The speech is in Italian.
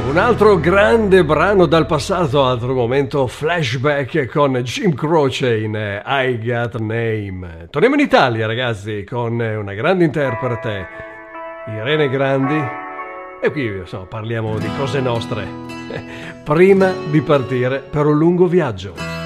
Un altro grande brano dal passato, altro momento flashback con Jim Croce in I Got a Name. Torniamo in Italia, ragazzi, con una grande interprete, Irene Grandi, e qui parliamo di cose nostre. Prima di partire per un lungo viaggio.